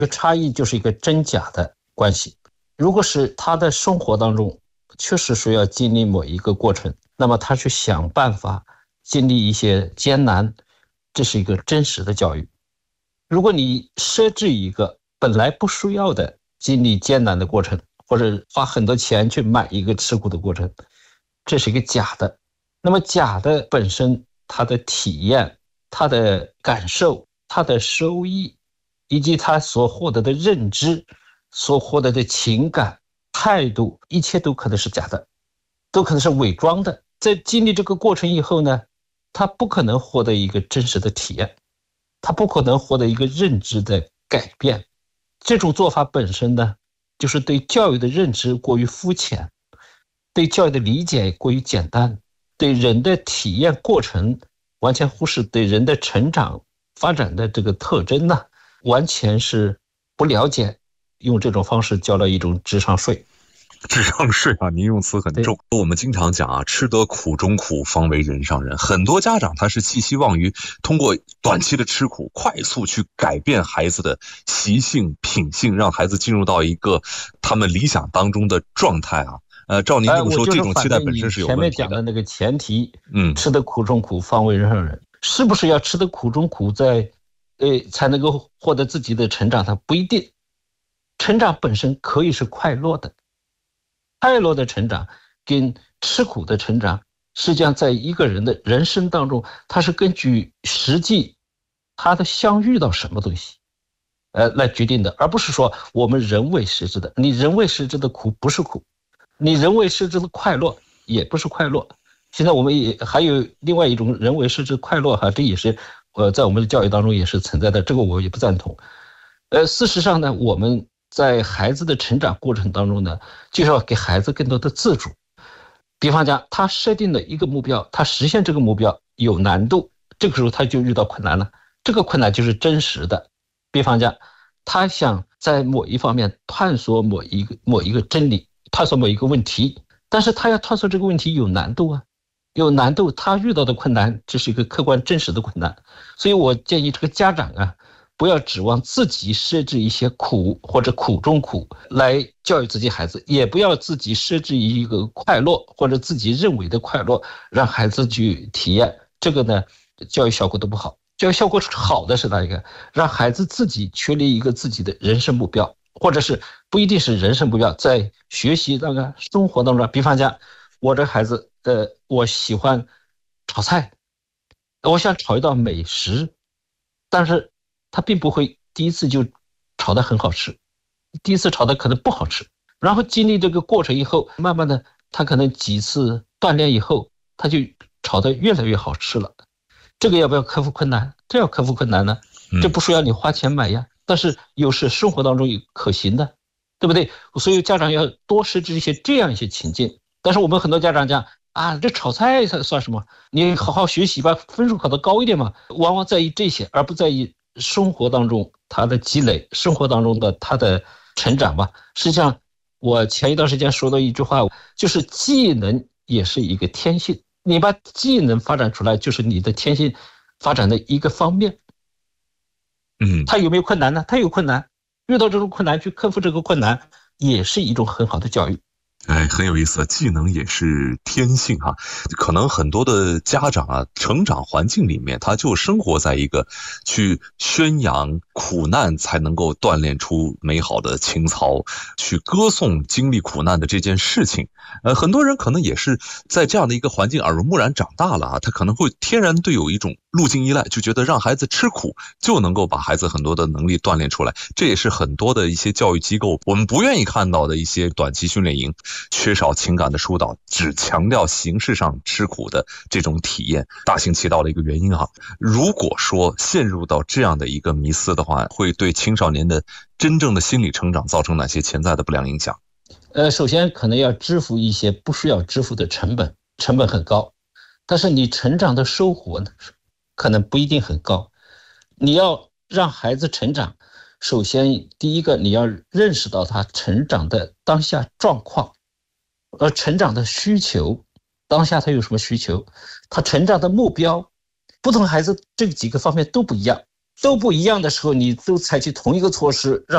这个差异就是一个真假的关系。如果是他的生活当中确实需要经历某一个过程，那么他去想办法经历一些艰难，这是一个真实的教育。如果你设置一个本来不需要的经历艰难的过程，或者花很多钱去买一个吃苦的过程，这是一个假的。那么假的本身它的体验、它的感受、它的收益，以及它所获得的认知、所获得的情感、态度，一切都可能是假的，都可能是伪装的。在经历这个过程以后呢，他不可能获得一个真实的体验，他不可能获得一个认知的改变。这种做法本身呢，就是对教育的认知过于肤浅，对教育的理解过于简单，对人的体验过程完全忽视，对人的成长发展的这个特征呢，完全是不了解，用这种方式交了一种智商税。 智商税啊，您用词很重。我们经常讲啊，吃得苦中苦，方为人上人。很多家长他是寄希望于通过短期的吃苦，快速去改变孩子的习性、品性，让孩子进入到一个他们理想当中的状态啊。照您这么说，这种期待本身是有问题的。 前面讲的那个前提，吃得苦中苦，方为人上人，是不是要吃得苦中苦才能够获得自己的成长？它不一定。成长本身可以是快乐的。快乐的成长跟吃苦的成长，实际上在一个人的人生当中，它是根据实际他的相遇到什么东西来决定的，而不是说我们人为设置的。你人为设置的苦不是苦，你人为设置的快乐也不是快乐。现在我们也还有另外一种人为设置快乐这也是在我们的教育当中也是存在的，这个我也不赞同。事实上呢，我们在孩子的成长过程当中呢，就是要给孩子更多的自主。比方讲，他设定了一个目标，他实现这个目标有难度，这个时候他就遇到困难了，这个困难就是真实的。比方讲，他想在某一方面探索某一个真理，探索某一个问题，但是他要探索这个问题有难度有难度，他遇到的困难，这是一个客观真实的困难。所以我建议这个家长不要指望自己设置一些苦或者苦中苦来教育自己孩子，也不要自己设置一个快乐或者自己认为的快乐让孩子去体验，这个呢教育效果都不好。教育效果好的是哪一个？让孩子自己确立一个自己的人生目标，或者是不一定是人生目标，在学习那个生活当中，比方讲我这孩子我喜欢炒菜，我想炒一道美食，但是他并不会第一次就炒得很好吃，第一次炒的可能不好吃，然后经历这个过程以后，慢慢的他可能几次锻炼以后，他就炒得越来越好吃了。这个要不要克服困难？这要克服困难呢，这不需要你花钱买呀，但是又是生活当中有可行的，对不对？所以家长要多设置这样一些情境。但是我们很多家长讲这炒菜算什么？你好好学习吧，分数考得高一点嘛，往往在意这些，而不在意生活当中他的积累，生活当中的他的成长吧。实际上我前一段时间说的一句话，就是技能也是一个天性，你把技能发展出来，就是你的天性发展的一个方面。他有没有困难呢？他有困难，遇到这种困难去克服这个困难，也是一种很好的教育。 很有意思，技能也是天性可能很多的家长成长环境里面，他就生活在一个去宣扬苦难才能够锻炼出美好的情操，去歌颂经历苦难的这件事情。很多人可能也是在这样的一个环境耳濡目染长大了他可能会天然对有一种路径依赖，就觉得让孩子吃苦就能够把孩子很多的能力锻炼出来。这也是很多的一些教育机构我们不愿意看到的一些短期训练营，缺少情感的疏导，只强调形式上吃苦的这种体验，大行其道的一个原因如果说陷入到这样的一个迷思的话，会对青少年的真正的心理成长造成哪些潜在的不良影响？ 首先可能要支付一些不需要支付的成本很高，但是你成长的收获呢，可能不一定很高。你要让孩子成长，首先第一个你要认识到他成长的当下状况，成长的需求，当下他有什么需求，他成长的目标，不同孩子这几个方面都不一样的时候，你都采取同一个措施让